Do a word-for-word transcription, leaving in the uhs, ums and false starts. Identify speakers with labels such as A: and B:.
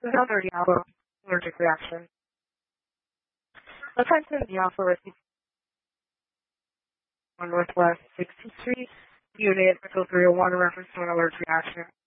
A: Another the alpha allergic reaction. Attention, the alpha received on Northwest sixteenth Street, Unit two three zero one, reference to an allergic reaction.